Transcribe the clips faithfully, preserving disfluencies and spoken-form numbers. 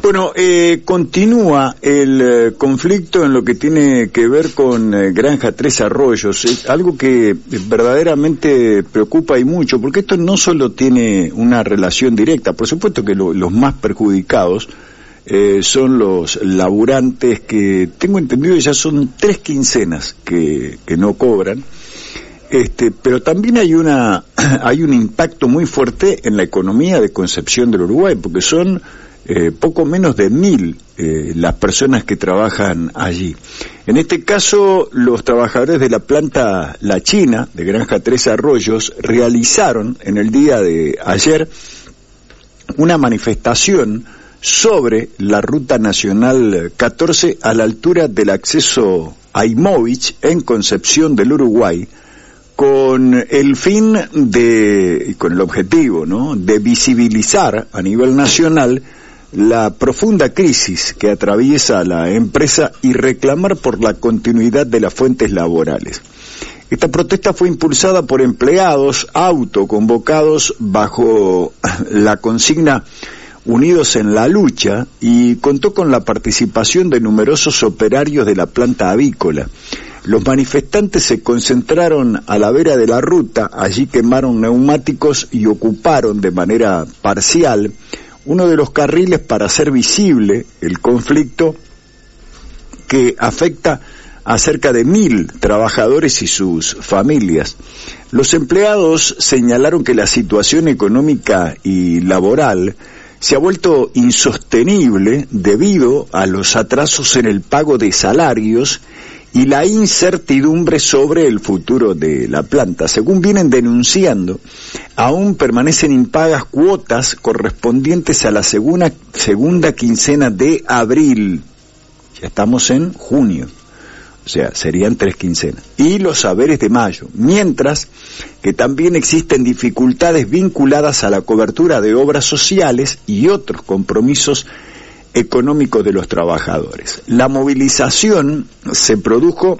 Bueno, eh, continúa el eh, conflicto en lo que tiene que ver con eh, Granja Tres Arroyos, es algo que verdaderamente preocupa y mucho, porque esto no solo tiene una relación directa, por supuesto que lo, los más perjudicados eh, son los laburantes que, tengo entendido, ya son tres quincenas que, que no cobran, este, pero también hay una hay un impacto muy fuerte en la economía de Concepción del Uruguay, porque son Eh, poco menos de mil eh, las personas que trabajan allí. En este caso, los trabajadores de la planta La China, de Granja Tres Arroyos, realizaron en el día de ayer una manifestación sobre la Ruta Nacional catorce a la altura del acceso a Imovich en Concepción del Uruguay, con el fin de, con el objetivo, ¿no?, de visibilizar a nivel nacional la profunda crisis que atraviesa la empresa y reclamar por la continuidad de las fuentes laborales. Esta protesta fue impulsada por empleados autoconvocados bajo la consigna Unidos en la Lucha y contó con la participación de numerosos operarios de la planta avícola. Los manifestantes se concentraron a la vera de la ruta, allí quemaron neumáticos y ocuparon de manera parcial uno de los carriles para hacer visible el conflicto que afecta a cerca de mil trabajadores y sus familias. Los empleados señalaron que la situación económica y laboral se ha vuelto insostenible debido a los atrasos en el pago de salarios y la incertidumbre sobre el futuro de la planta. Según vienen denunciando, aún permanecen impagas cuotas correspondientes a la segunda, segunda quincena de abril. Ya estamos en junio, o sea, serían tres quincenas. Y los saberes de mayo, mientras que también existen dificultades vinculadas a la cobertura de obras sociales y otros compromisos económico de los trabajadores. La movilización se produjo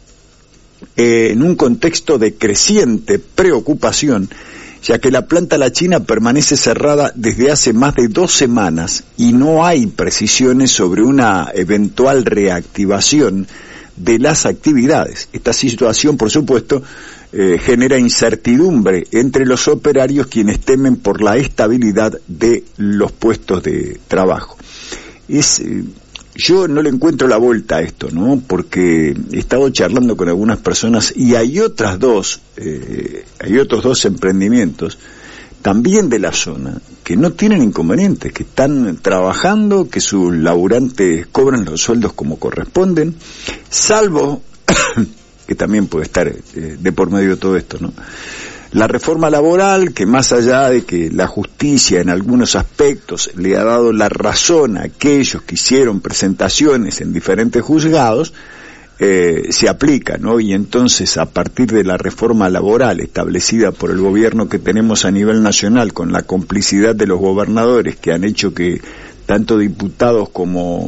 eh, en un contexto de creciente preocupación, ya que la planta La China permanece cerrada desde hace más de dos semanas y no hay precisiones sobre una eventual reactivación de las actividades. Esta situación, por supuesto, eh, genera incertidumbre entre los operarios, quienes temen por la estabilidad de los puestos de trabajo. Es, eh, yo no le encuentro la vuelta a esto, ¿no? Porque he estado charlando con algunas personas y hay otras dos, eh, hay otros dos emprendimientos también de la zona que no tienen inconvenientes, que están trabajando, que sus laburantes cobran los sueldos como corresponden, salvo que también puede estar eh, de por medio de todo esto, ¿no? La reforma laboral, que más allá de que la justicia en algunos aspectos le ha dado la razón a aquellos que hicieron presentaciones en diferentes juzgados, eh, se aplica, ¿no? Y entonces, a partir de la reforma laboral establecida por el gobierno que tenemos a nivel nacional, con la complicidad de los gobernadores que han hecho que tanto diputados como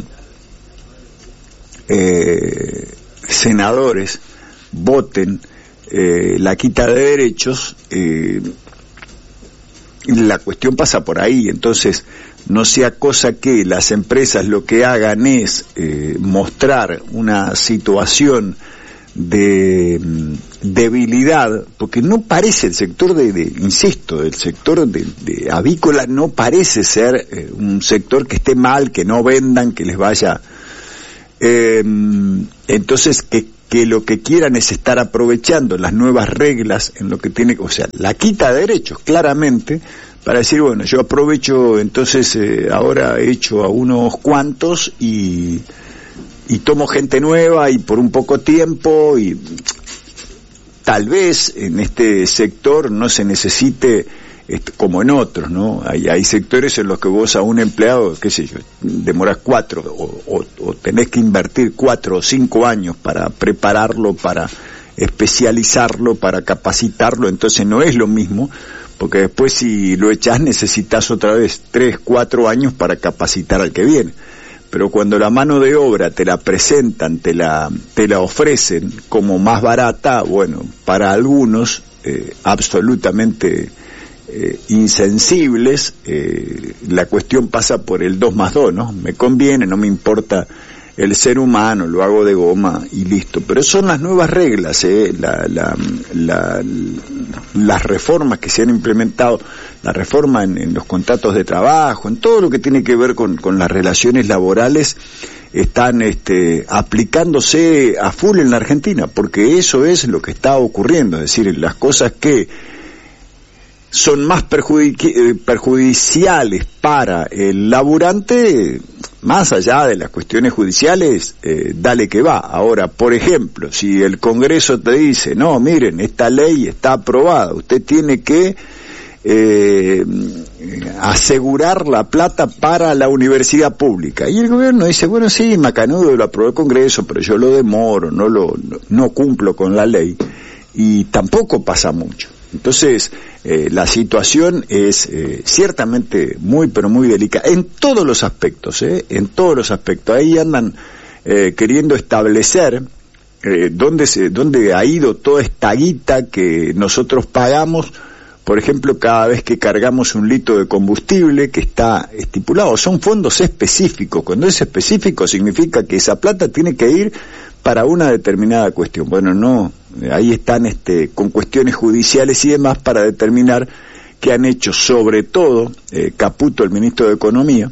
eh, senadores voten Eh, la quita de derechos, eh, la cuestión pasa por ahí. Entonces, no sea cosa que las empresas lo que hagan es eh, mostrar una situación de mm, debilidad, porque no parece el sector de, de insisto, el sector de, de avícola no parece ser eh, un sector que esté mal, que no vendan, que les vaya eh, entonces que que lo que quieran es estar aprovechando las nuevas reglas en lo que tiene, o sea, la quita de derechos, claramente, para decir, bueno, yo aprovecho, entonces eh, ahora he hecho a unos cuantos y, y tomo gente nueva y por un poco tiempo, y tal vez en este sector no se necesite como en otros, ¿no? Hay, hay sectores en los que vos a un empleado, qué sé yo, demorás cuatro o, o, o tenés que invertir cuatro o cinco años para prepararlo, para especializarlo, para capacitarlo, entonces no es lo mismo, porque después si lo echás necesitas otra vez tres, cuatro años para capacitar al que viene. Pero cuando la mano de obra te la presentan, te la, te la ofrecen como más barata, bueno, para algunos eh, absolutamente eh, insensibles, eh, la cuestión pasa por el dos más dos, ¿no? Me conviene, no me importa el ser humano, lo hago de goma y listo. Pero son las nuevas reglas, ¿eh? la, la, la, las reformas que se han implementado, la reforma en, en los contratos de trabajo, en todo lo que tiene que ver con, con las relaciones laborales, están este, aplicándose a full en la Argentina, porque eso es lo que está ocurriendo, es decir, las cosas que son más perjudici- perjudiciales para el laburante, más allá de las cuestiones judiciales, eh, dale que va. Ahora, por ejemplo, si el Congreso te dice, no, miren, esta ley está aprobada, usted tiene que eh, asegurar la plata para la universidad pública, y el gobierno dice, bueno, sí, macanudo, lo aprobó el Congreso, pero yo lo demoro, no lo no, no cumplo con la ley, y tampoco pasa mucho. Entonces, eh, la situación es eh, ciertamente muy, pero muy delicada, en todos los aspectos, ¿eh? En todos los aspectos. Ahí andan eh, queriendo establecer eh, dónde, se, dónde ha ido toda esta guita que nosotros pagamos, por ejemplo, cada vez que cargamos un litro de combustible que está estipulado. Son fondos específicos. Cuando es específico significa que esa plata tiene que ir para una determinada cuestión. Bueno, no, ahí están este, con cuestiones judiciales y demás para determinar qué han hecho, sobre todo eh, Caputo, el ministro de Economía,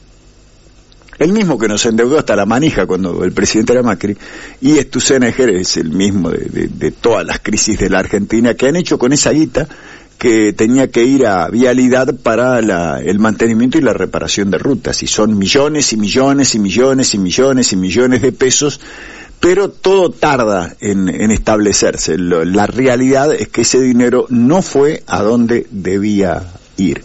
el mismo que nos endeudó hasta la manija cuando el presidente era Macri, y Sturzenegger es el mismo de, de, de todas las crisis de la Argentina, que han hecho con esa guita que tenía que ir a vialidad para la, el mantenimiento y la reparación de rutas, y son millones y millones y millones y millones y millones de pesos, pero todo tarda en, en establecerse. Lo, la realidad es que ese dinero no fue a donde debía ir.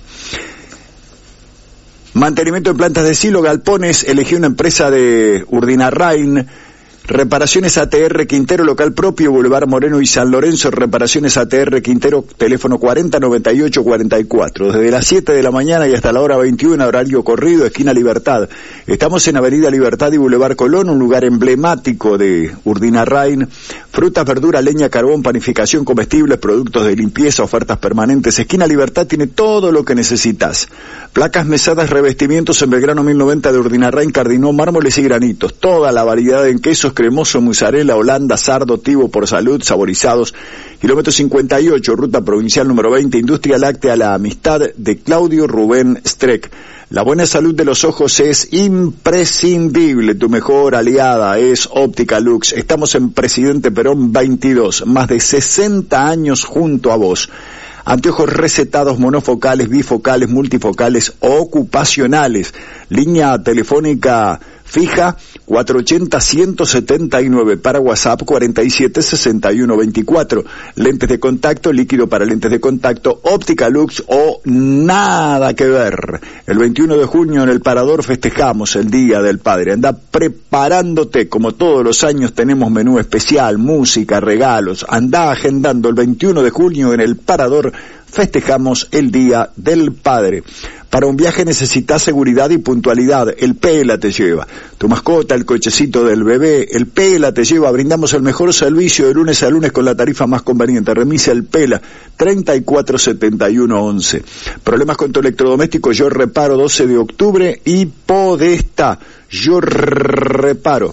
Mantenimiento de plantas de silo, galpones, elegí una empresa de Urdinarrain. Reparaciones A T R Quintero, local propio, Boulevard Moreno y San Lorenzo. Reparaciones A T R Quintero, teléfono cuarenta noventa y ocho cuarenta y cuatro. Desde las siete de la mañana y hasta la hora veintiuna, horario corrido, esquina Libertad. Estamos en Avenida Libertad y Boulevard Colón, un lugar emblemático de Urdinarrain. Frutas, verduras, leña, carbón, panificación, comestibles, productos de limpieza, ofertas permanentes. Esquina Libertad tiene todo lo que necesitas. Placas, mesadas, revestimientos en Belgrano mil noventa de Urdinarrain, Cardinó, mármoles y granitos. Toda la variedad en quesos, cremoso, mozzarella, holanda, sardo, tivo, por salud, saborizados. Kilómetro cincuenta y ocho, ruta provincial número veinte, Industria Láctea, La Amistad, de Claudio Rubén Streck. La buena salud de los ojos es imprescindible. Tu mejor aliada es Óptica Lux. Estamos en Presidente Perón veintidós, más de sesenta años junto a vos. Anteojos recetados, monofocales, bifocales, multifocales, ocupacionales. Línea telefónica fija cuatrocientos ochenta, ciento setenta y nueve, para WhatsApp cuarenta y siete, sesenta y uno, veinticuatro. Lentes de contacto, líquido para lentes de contacto, Óptica Lux o nada que ver. El veintiuno de junio en el Parador festejamos el Día del Padre. Anda preparándote, como todos los años tenemos menú especial, música, regalos. Anda agendando el veintiuno de junio en el Parador, festejamos el Día del Padre. Para un viaje necesitas seguridad y puntualidad. El Pela te lleva. Tu mascota, el cochecito del bebé, el Pela te lleva. Brindamos el mejor servicio de lunes a lunes con la tarifa más conveniente. Remisa el Pela, treinta y cuatro setenta y uno once. Problemas con tu electrodoméstico, Yo Reparo, doce de octubre y Podesta. Yo Reparo.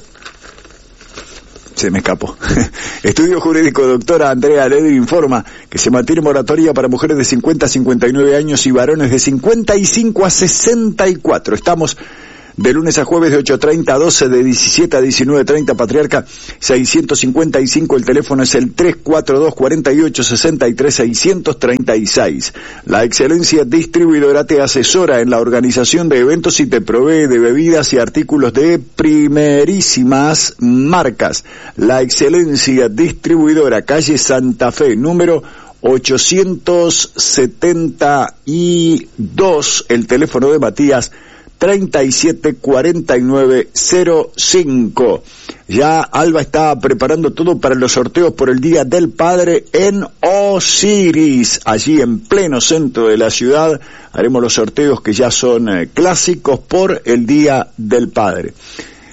Se me escapó. Estudio Jurídico, doctora Andrea Leder informa que se mantiene moratoria para mujeres de cincuenta a cincuenta y nueve años y varones de cincuenta y cinco a sesenta y cuatro. Estamos de lunes a jueves de ocho treinta a doce, de diecisiete a diecinueve treinta, Patriarca seiscientos cincuenta y cinco, el teléfono es el tres cuatro dos, cuarenta y ocho, sesenta y tres, seiscientos treinta y seis. La Excelencia Distribuidora te asesora en la organización de eventos y te provee de bebidas y artículos de primerísimas marcas. La Excelencia Distribuidora, calle Santa Fe, número ochocientos setenta y dos, el teléfono de Matías treinta y siete cuarenta y nueve cero cinco. Ya Alba está preparando todo para los sorteos por el Día del Padre en Osiris, allí en pleno centro de la ciudad. Haremos los sorteos que ya son eh, clásicos por el Día del Padre.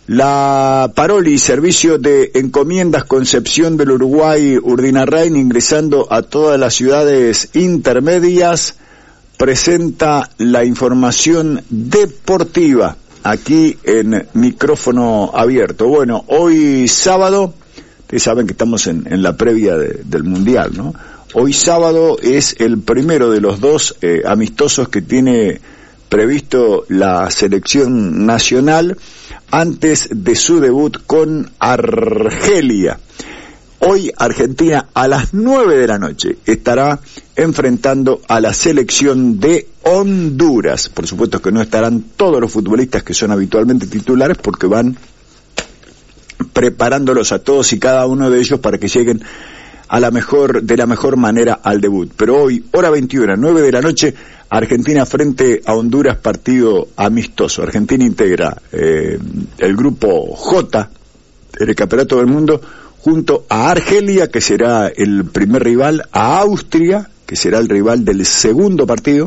La Paroli, Servicio de Encomiendas Concepción del Uruguay, Urdinarrain, ingresando a todas las ciudades intermedias, presenta la información deportiva aquí en micrófono abierto. Bueno, hoy sábado, ustedes saben que estamos en, en la previa de, del Mundial, ¿no? Hoy sábado es el primero de los dos eh, amistosos que tiene previsto la selección nacional antes de su debut con Argelia. Hoy Argentina a las nueve de la noche estará enfrentando a la selección de Honduras. Por supuesto que no estarán todos los futbolistas que son habitualmente titulares porque van preparándolos a todos y cada uno de ellos para que lleguen a la mejor, de la mejor manera al debut. Pero hoy, hora veintiuna, nueve de la noche, Argentina frente a Honduras, partido amistoso. Argentina integra eh, el grupo J del Campeonato del Mundo junto a Argelia, que será el primer rival, a Austria, que será el rival del segundo partido,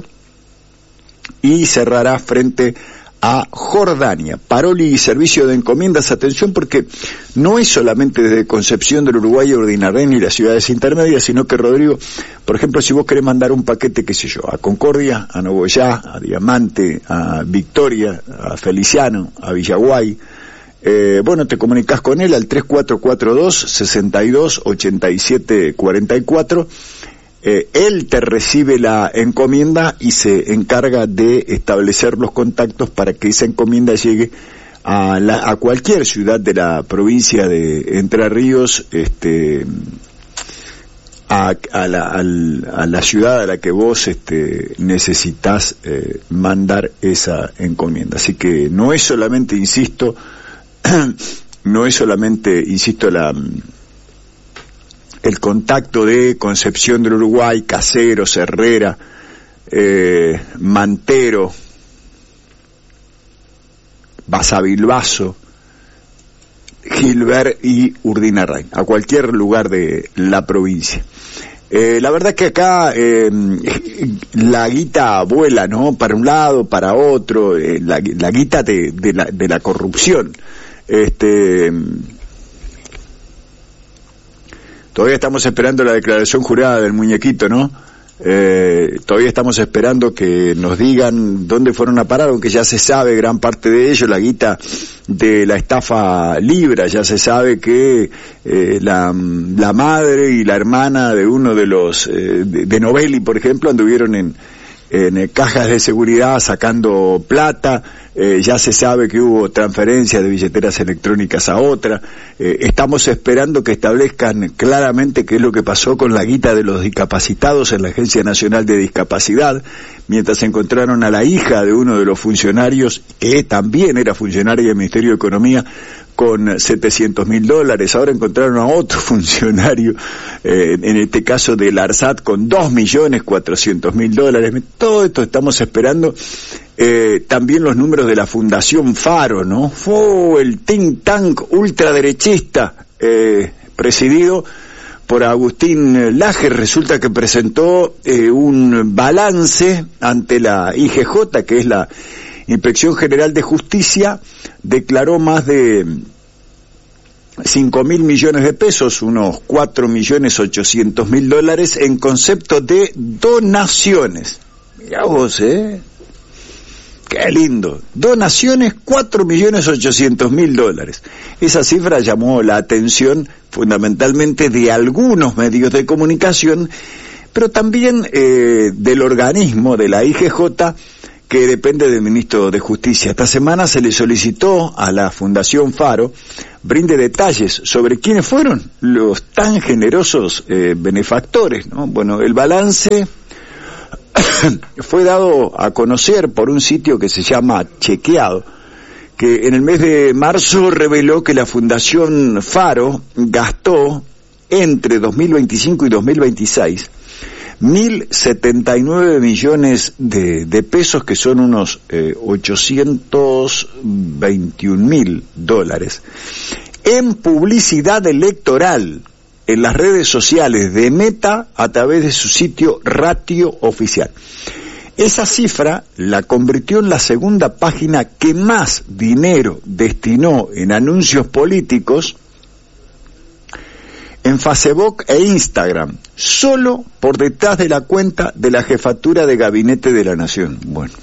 y cerrará frente a Jordania. Paroli y Servicio de Encomiendas, atención, porque no es solamente desde Concepción del Uruguay, Urdinarrain y las ciudades intermedias, sino que, Rodrigo, por ejemplo, si vos querés mandar un paquete, qué sé yo, a Concordia, a Nogoyá, a Diamante, a Victoria, a Feliciano, a Villaguay, eh, bueno, te comunicás con él al tres cuatro cuatro dos, seis dos, ocho siete cuatro cuatro. Eh, él te recibe la encomienda y se encarga de establecer los contactos para que esa encomienda llegue a, la, a cualquier ciudad de la provincia de Entre Ríos, este, a, a, la, a, a la ciudad a la que vos este, necesitas eh, mandar esa encomienda. Así que no es solamente, insisto, no es solamente, insisto, la... el contacto de Concepción del Uruguay, Caseros, Herrera, eh, Mantero, Basavilbaso, Gilbert y Urdinarrain, a cualquier lugar de la provincia. Eh, la verdad que acá eh, la guita vuela, ¿no? Para un lado, para otro, eh, la, la guita de, de, la, de la corrupción. Este... Todavía estamos esperando la declaración jurada del muñequito, ¿no? Eh, todavía estamos esperando que nos digan dónde fueron a parar, aunque ya se sabe gran parte de ello, la guita de la estafa Libra, ya se sabe que eh, la, la madre y la hermana de uno de los, eh, de, de Novelli, por ejemplo, anduvieron en, en eh, cajas de seguridad sacando plata. Eh, ya se sabe que hubo transferencias de billeteras electrónicas a otra. Eh, estamos esperando que establezcan claramente qué es lo que pasó con la guita de los discapacitados en la Agencia Nacional de Discapacidad, mientras encontraron a la hija de uno de los funcionarios, que también era funcionaria del Ministerio de Economía, con setecientos mil dólares. Ahora encontraron a otro funcionario, eh, en este caso del ARSAT, con dos millones cuatrocientos mil dólares. Todo esto estamos esperando. Eh, también los números de la Fundación Faro, ¿no? Fue el think tank ultraderechista, eh, presidido por Agustín Laje. Resulta que presentó eh, un balance ante la I G J, que es la Inspección General de Justicia. Declaró más de cinco mil millones de pesos, unos cuatro millones ochocientos mil dólares, en concepto de donaciones. Mirá vos, ¿eh? ¡Qué lindo! Donaciones, cuatro millones ochocientos mil dólares. Esa cifra llamó la atención fundamentalmente de algunos medios de comunicación, pero también eh, del organismo de la I G J, que depende del ministro de Justicia. Esta semana se le solicitó a la Fundación Faro brinde detalles sobre quiénes fueron los tan generosos eh, benefactores, ¿no? Bueno, el balance fue dado a conocer por un sitio que se llama Chequeado, que en el mes de marzo reveló que la Fundación Faro gastó entre dos mil veinticinco y dos mil veintiséis mil setenta y nueve millones de, de pesos, que son unos eh, ochocientos veintiún mil dólares, en publicidad electoral en las redes sociales de Meta a través de su sitio Ratio Oficial. Esa cifra la convirtió en la segunda página que más dinero destinó en anuncios políticos en Facebook e Instagram, solo por detrás de la cuenta de la Jefatura de Gabinete de la Nación. Bueno,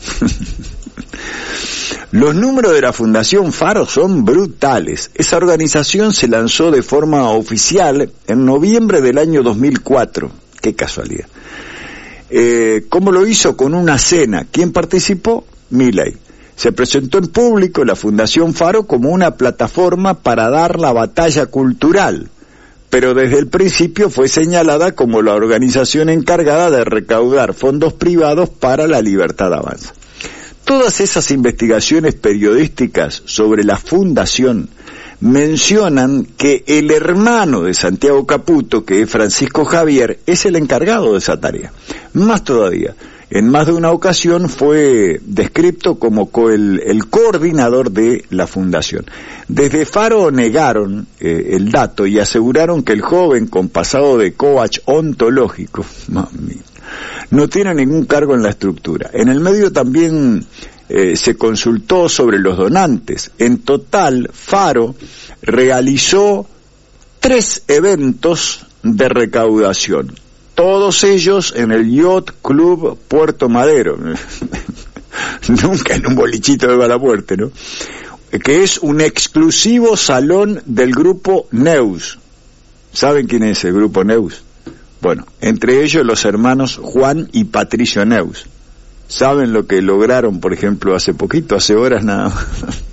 los números de la Fundación Faro son brutales. Esa organización se lanzó de forma oficial en noviembre del año dos mil cuatro. Qué casualidad. Eh, ¿Cómo lo hizo? Con una cena. ¿Quién participó? Milei. Se presentó en público la Fundación Faro como una plataforma para dar la batalla cultural, pero desde el principio fue señalada como la organización encargada de recaudar fondos privados para la Libertad Avanza. Todas esas investigaciones periodísticas sobre la fundación mencionan que el hermano de Santiago Caputo, que es Francisco Javier, es el encargado de esa tarea. Más todavía, en más de una ocasión fue descrito como co el, el coordinador de la fundación. Desde Faro negaron eh, el dato y aseguraron que el joven con pasado de coach ontológico, mami, no tiene ningún cargo en la estructura. En el medio también eh, se consultó sobre los donantes. En total, Faro realizó tres eventos de recaudación, todos ellos en el Yacht Club Puerto Madero. Nunca en un bolichito de mala muerte, ¿no? Que es un exclusivo salón del grupo Neus. ¿Saben quién es el grupo Neus? Bueno, entre ellos los hermanos Juan y Patricio Neus. ¿Saben lo que lograron, por ejemplo, hace poquito, hace horas nada más?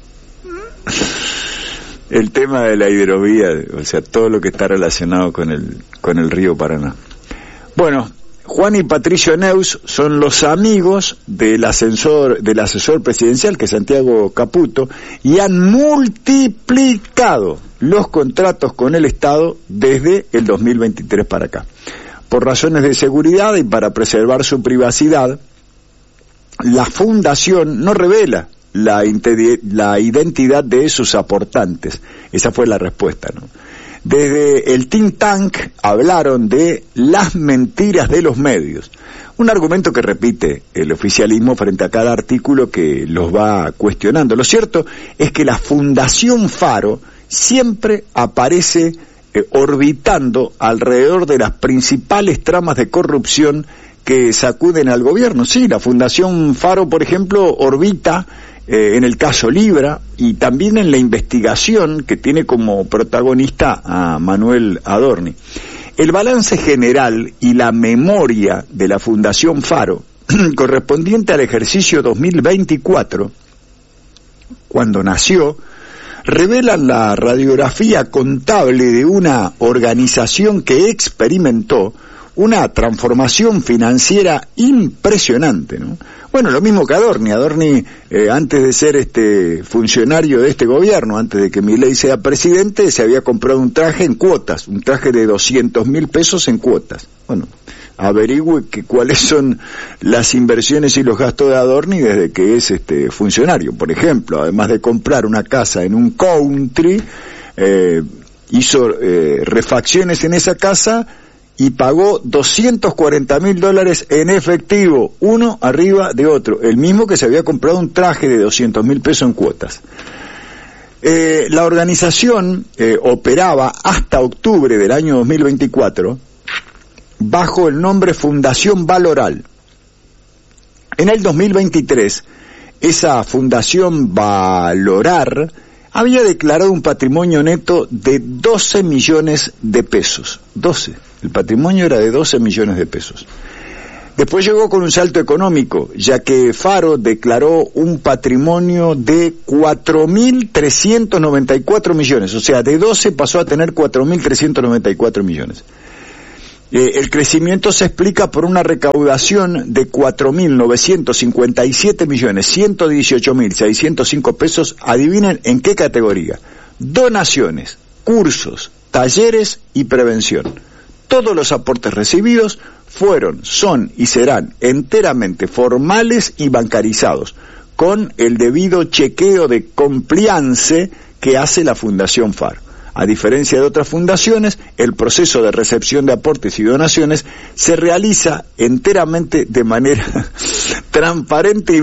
El tema de la hidrovía, o sea, todo lo que está relacionado con el, con el río Paraná. Bueno, Juan y Patricio Neus son los amigos del asesor, del asesor presidencial, que es Santiago Caputo, y han multiplicado los contratos con el Estado desde el dos mil veintitrés para acá. Por razones de seguridad y para preservar su privacidad, la fundación no revela la, la identidad de sus aportantes. Esa fue la respuesta, ¿no? Desde el think tank hablaron de las mentiras de los medios, un argumento que repite el oficialismo frente a cada artículo que los va cuestionando. Lo cierto es que la Fundación Faro siempre aparece eh, orbitando alrededor de las principales tramas de corrupción que sacuden al gobierno. Sí, la Fundación Faro, por ejemplo, orbita eh, en el caso Libra y también en la investigación que tiene como protagonista a Manuel Adorni. El balance general y la memoria de la Fundación Faro, correspondiente al ejercicio dos mil veinticuatro, cuando nació, revelan la radiografía contable de una organización que experimentó una transformación financiera impresionante, ¿no? Bueno, lo mismo que Adorni. Adorni, eh, antes de ser este funcionario de este gobierno, antes de que Milei sea presidente, se había comprado un traje en cuotas, un traje de doscientos mil pesos en cuotas. Bueno, averigüe que cuáles son las inversiones y los gastos de Adorni desde que es este funcionario. Por ejemplo, además de comprar una casa en un country, eh, hizo eh, refacciones en esa casa y pagó doscientos cuarenta mil dólares en efectivo, uno arriba de otro, el mismo que se había comprado un traje de doscientos mil pesos en cuotas. Eh, la organización eh, operaba hasta octubre del año dos mil veinticuatro bajo el nombre Fundación Valoral. En el dos mil veintitrés, esa Fundación Valorar había declarado un patrimonio neto de doce millones de pesos. doce. El patrimonio era de doce millones de pesos. Después llegó con un salto económico, ya que Faro declaró un patrimonio de cuatro mil trescientos noventa y cuatro millones. O sea, de doce pasó a tener cuatro mil trescientos noventa y cuatro millones. Eh, el crecimiento se explica por una recaudación de cuatro mil novecientos cincuenta y siete millones ciento dieciocho mil seiscientos cinco pesos. Adivinen en qué categoría: donaciones, cursos, talleres y prevención. Todos los aportes recibidos fueron, son y serán enteramente formales y bancarizados, con el debido chequeo de compliance que hace la Fundación Faro. A diferencia de otras fundaciones, el proceso de recepción de aportes y donaciones se realiza enteramente de manera transparente y